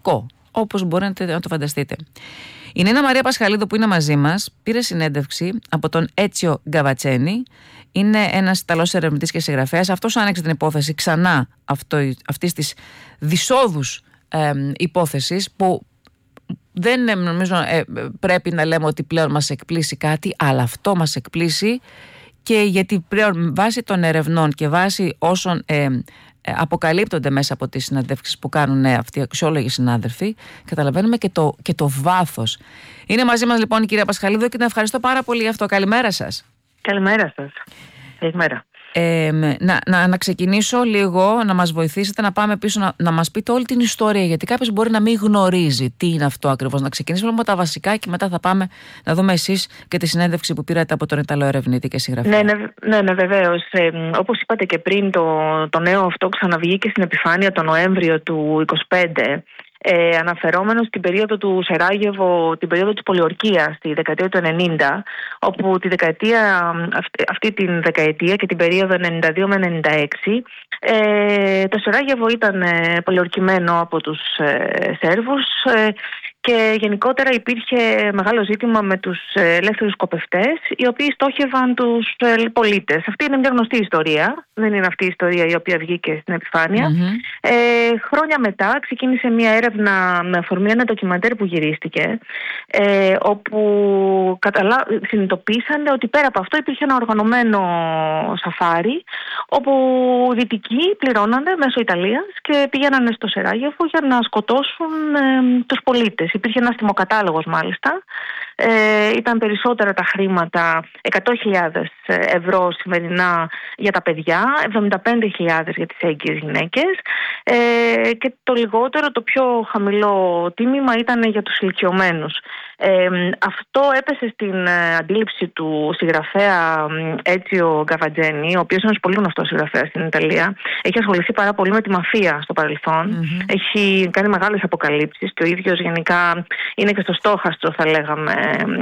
τραγικό, όπως μπορείτε να το φανταστείτε. Η Νίνα Μαρία Πασχαλίδου, που είναι μαζί μας, πήρε συνέντευξη από τον Έτσιο Γκαβατσένη. Είναι ένας Ιταλός ερευνητής και συγγραφέας. Αυτός άνοιξε την υπόθεση ξανά αυτής της δυσόδους υπόθεσης, που δεν νομίζω πρέπει να λέμε ότι πλέον μας εκπλήσει κάτι, αλλά αυτό μας εκπλήσει, και γιατί πλέον βάσει των ερευνών και βάσει όσων αποκαλύπτονται μέσα από τις συναντεύξεις που κάνουν αυτοί οι αξιόλογοι συνάδελφοι, καταλαβαίνουμε και το βάθος. Είναι μαζί μας λοιπόν η κυρία Πασχαλίδου και την ευχαριστώ πάρα πολύ για αυτό. Καλημέρα σας. Καλημέρα σας. Καλημέρα. Να ξεκινήσω λίγο, να μας βοηθήσετε να πάμε πίσω, να μας πείτε όλη την ιστορία, γιατί κάποιος μπορεί να μην γνωρίζει τι είναι αυτό ακριβώς. Να ξεκινήσουμε με τα βασικά και μετά θα πάμε να δούμε εσείς και τη συνέντευξη που πήρατε από τον Ιταλό ερευνητή και συγγραφέα. Ναι, βεβαίως. Όπως είπατε και πριν, το νέο αυτό ξαναβγήκε στην επιφάνεια τον Νοέμβριο του 2025. Αναφερόμενο στην περίοδο του Σεράγεβο, την περίοδο της πολιορκίας, τη δεκαετία του 90, όπου αυτή την δεκαετία και την περίοδο 92 με 96, το Σεράγεβο ήταν πολιορκημένο από τους Σέρβους, και γενικότερα υπήρχε μεγάλο ζήτημα με τους ελεύθερους σκοπευτές, οι οποίοι στόχευαν τους πολίτες. Αυτή είναι μια γνωστή ιστορία, δεν είναι αυτή η ιστορία η οποία βγήκε στην επιφάνεια. Χρόνια μετά ξεκίνησε μια έρευνα με αφορμή ένα ντοκιμαντέρ που γυρίστηκε, όπου συνειδητοποίησαν ότι πέρα από αυτό υπήρχε ένα οργανωμένο σαφάρι, όπου δυτικοί πληρώνανε μέσω Ιταλίας και πήγαιναν στο Σεράγεβο για να σκοτώσουν τους πολίτες. Υπήρχε ένας τιμοκατάλογος μάλιστα. Ήταν περισσότερα τα χρήματα, 100.000 ευρώ σημερινά για τα παιδιά, 75.000 για τις έγκυες γυναίκες, και το λιγότερο, το πιο χαμηλό τίμημα ήταν για τους ηλικιωμένους. Αυτό έπεσε στην αντίληψη του συγγραφέα Έτσιο Γκαβατζένη, ο οποίος είναι ένας πολύ γνωστός συγγραφέας στην Ιταλία. Έχει ασχοληθεί πάρα πολύ με τη μαφία στο παρελθόν. Έχει κάνει μεγάλες αποκαλύψεις και ο ίδιος γενικά είναι και στο στόχαστρο, θα λέγαμε,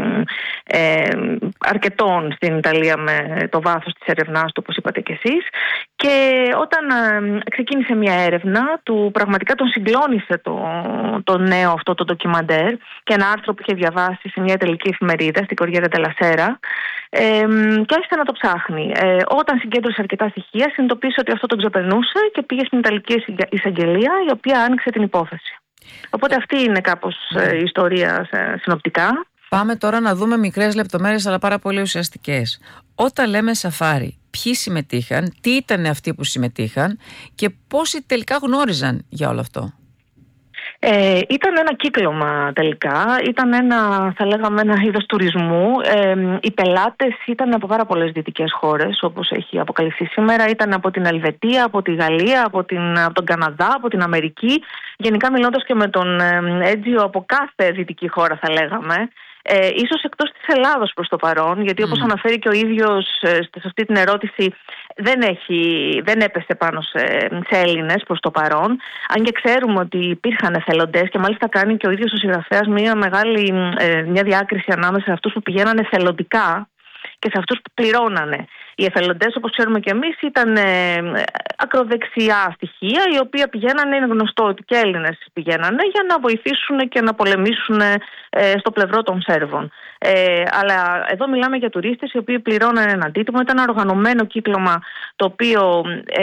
αρκετών στην Ιταλία με το βάθος της ερευνάς του, όπως είπατε κι εσείς. Και όταν ξεκίνησε μια έρευνα, πραγματικά τον συγκλώνησε το νέο αυτό το ντοκιμαντέρ και ένα άρθρο που είχε διαβάσει σε μια ιταλική εφημερίδα, στην Κοριέρα della Sera, και άρχισε να το ψάχνει. Όταν συγκέντρωσε αρκετά στοιχεία, συνειδητοποίησε ότι αυτό τον ξεπερνούσε και πήγε στην Ιταλική εισαγγελία, η οποία άνοιξε την υπόθεση. Οπότε αυτή είναι κάπως η ιστορία συνοπτικά. Πάμε τώρα να δούμε μικρές λεπτομέρειες, αλλά πάρα πολύ ουσιαστικές. Όταν λέμε σαφάρι, ποιοι συμμετείχαν, τι ήταν αυτοί που συμμετείχαν και πόσοι τελικά γνώριζαν για όλο αυτό? Ήταν ένα κύκλωμα τελικά, ήταν θα λέγαμε ένα είδος τουρισμού. Οι πελάτες ήταν από πάρα πολλές δυτικές χώρες, όπως έχει αποκαλυφθεί σήμερα. Ήταν από την Ελβετία, από τη Γαλλία, από τον Καναδά, από την Αμερική. Γενικά μιλώντας και με τον Έτζιο, από κάθε δυτική χώρα θα λέγαμε. Ίσως εκτός της Ελλάδος προς το παρόν, γιατί όπως αναφέρει και ο ίδιος σε αυτή την ερώτηση, δεν έπεσε πάνω σε Έλληνες προς το παρόν, αν και ξέρουμε ότι υπήρχαν εθελοντές, και μάλιστα κάνει και ο ίδιος ο συγγραφέας μια διάκριση ανάμεσα σε αυτούς που πηγαίνανε εθελοντικά και σε αυτούς που πληρώνανε. Οι εθελοντές, όπως ξέρουμε και εμείς, ήταν ακροδεξιά στοιχεία, οι οποίοι πηγαίνανε, είναι γνωστό ότι και Έλληνες πηγαίνανε, για να βοηθήσουν και να πολεμήσουν στο πλευρό των Σέρβων. Αλλά εδώ μιλάμε για τουρίστες οι οποίοι πληρώνανε ένα αντίτιμο. Ήταν ένα οργανωμένο κύκλωμα, το οποίο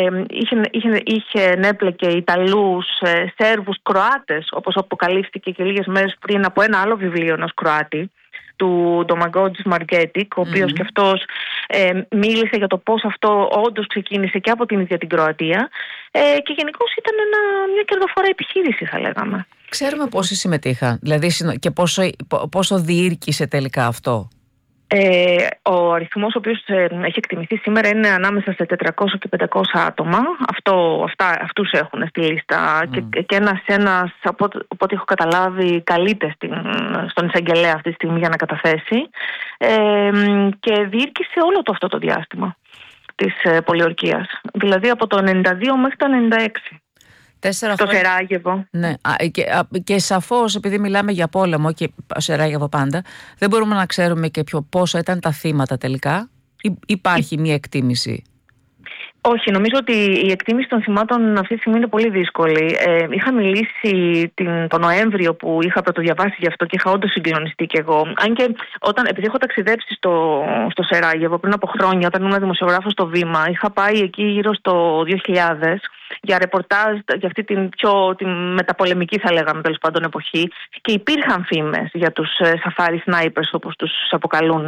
ενέπλεκε Ιταλούς, Σέρβους, Κροάτες, όπως αποκαλύφθηκε και λίγες μέρες πριν από ένα άλλο βιβλίο ενός Κροάτη, του Ντομαγκότζης Μαργκέτικ, ο οποίος και αυτός μίλησε για το πώς αυτό όντως ξεκίνησε και από την ίδια την Κροατία, και γενικώς ήταν μια κερδοφορά επιχείρηση, θα λέγαμε. Ξέρουμε πόσοι συμμετείχαν, δηλαδή, και πόσο διήρκησε τελικά αυτό? Ο αριθμός ο οποίος έχει εκτιμηθεί σήμερα είναι ανάμεσα σε 400 και 500 άτομα. Αυτούς έχουν στη λίστα, και ένας από ό,τι έχω καταλάβει, καλείται στον εισαγγελέα αυτή τη στιγμή για να καταθέσει, και διήρκησε όλο αυτό το διάστημα της πολιορκίας, δηλαδή από το 92 μέχρι το 96. 4 το Σεράγεβο. Ναι, και σαφώς, επειδή μιλάμε για πόλεμο και Σεράγεβο πάντα, δεν μπορούμε να ξέρουμε και πόσα ήταν τα θύματα τελικά. Υπάρχει μια εκτίμηση? Όχι, νομίζω ότι η εκτίμηση των θυμάτων αυτή τη στιγμή είναι πολύ δύσκολη. Είχα μιλήσει τον Νοέμβριο που είχα πρωτοδιαβάσει γι' αυτό και είχα όντως συγκλονιστεί κι εγώ. Αν και επειδή έχω ταξιδέψει στο Σεράγεβο πριν από χρόνια, όταν ήμουν δημοσιογράφος στο Βήμα, είχα πάει εκεί γύρω στο 2000 για ρεπορτάζ για αυτή την μεταπολεμική, θα λέγαμε, τέλος πάντων εποχή, και υπήρχαν φήμες για τους σαφάρι σνάιπερς, όπως τους αποκαλούν.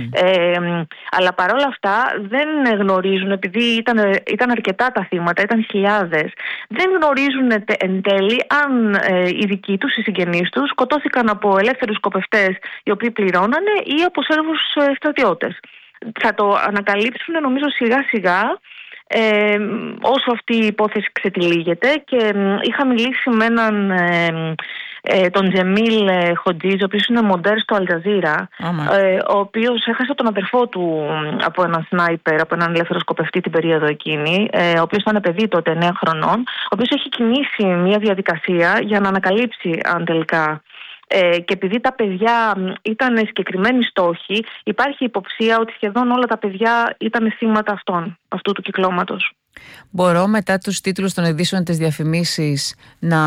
Αλλά παρόλα αυτά δεν γνωρίζουν, επειδή ήταν αρκετά τα θύματα, ήταν χιλιάδες, δεν γνωρίζουν εν τέλει αν οι δικοί τους, οι συγγενείς τους, σκοτώθηκαν από ελεύθερους σκοπευτές οι οποίοι πληρώνανε ή από Σέρβους στρατιώτες. Θα το ανακαλύψουν, νομίζω, σιγά σιγά όσο αυτή η υπόθεση ξετυλίγεται, και είχα μιλήσει με έναν τον Τζεμίλ Χοντζίζ, ο οποίος είναι μοντέρ στο Αλτζαζίρα, ο οποίος έχασε τον αδερφό του από έναν σνάιπερ, από έναν ελεύθερο σκοπευτή την περίοδο εκείνη, ο οποίος ήταν παιδί τότε, 9 χρονών, ο οποίος έχει κινήσει μια διαδικασία για να ανακαλύψει αν τελικά. Και επειδή τα παιδιά ήταν συγκεκριμένοι στόχοι, υπάρχει υποψία ότι σχεδόν όλα τα παιδιά ήταν θύματα αυτού του κυκλώματος. Μπορώ μετά τους τίτλους των ειδήσεων, τις διαφημίσεις,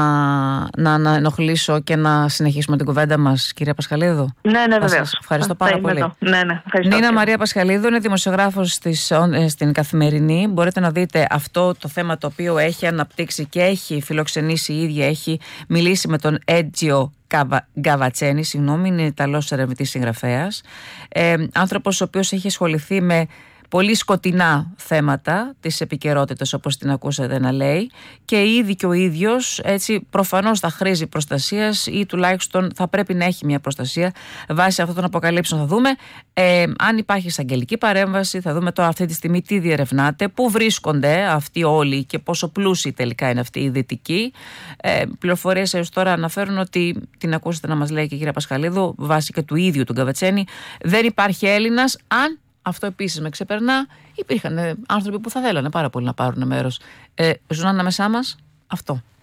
να ενοχλήσω και να συνεχίσουμε την κουβέντα μας, κυρία Πασχαλίδου? Ναι, βεβαίως. Ευχαριστώ πάρα πολύ. Ναι, ευχαριστώ. Νίνα Μαρία Πασχαλίδου είναι δημοσιογράφος στην Καθημερινή. Μπορείτε να δείτε αυτό το θέμα το οποίο έχει αναπτύξει και έχει φιλοξενήσει η ίδια. Έχει μιλήσει με τον Έτζιο Γκαβατσένη, είναι Ιταλός ερευνητής συγγραφέας. Άνθρωπος ο οποίος έχει ασχοληθεί με πολύ σκοτεινά θέματα της επικαιρότητας, όπως την ακούσατε να λέει, και ήδη και ο ίδιος έτσι προφανώς θα χρήζει προστασίας, ή τουλάχιστον θα πρέπει να έχει μια προστασία βάσει αυτών των αποκαλύψεων. Θα δούμε αν υπάρχει εισαγγελική παρέμβαση, θα δούμε τώρα αυτή τη στιγμή τι διερευνάται, πού βρίσκονται αυτοί όλοι και πόσο πλούσιοι τελικά είναι αυτοί οι δυτικοί. Πληροφορίες έως τώρα αναφέρουν ότι, την ακούσατε να μας λέει και η κυρία Πασχαλίδου, βάσει και του ίδιου του Γκαβατσένη, δεν υπάρχει Έλληνας. Αν αυτό επίσης με ξεπερνά, υπήρχαν άνθρωποι που θα θέλανε πάρα πολύ να πάρουν μέρος. Ζουν ανάμεσά μας αυτό.